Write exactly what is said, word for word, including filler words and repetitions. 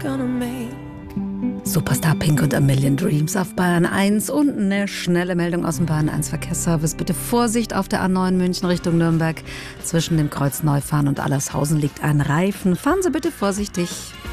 gonna make. Superstar Pink und A Million Dreams auf Bayern eins und eine schnelle Meldung aus dem Bayern eins Verkehrsservice. Bitte Vorsicht auf der A neun München Richtung Nürnberg. Zwischen dem Kreuz Neufahren und Allershausen liegt ein Reifen. Fahren Sie bitte vorsichtig.